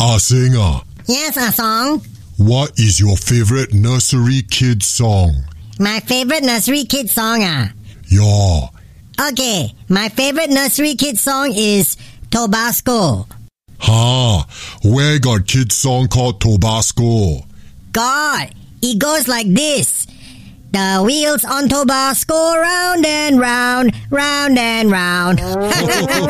Singer. Yes, Song. What is your favorite nursery kid song? My favorite nursery kid song, Yeah. Okay, my favorite nursery kid song is Tabasco. Where got kid song called Tabasco? God, it goes like this. The wheels on Tabasco round and round, round and round.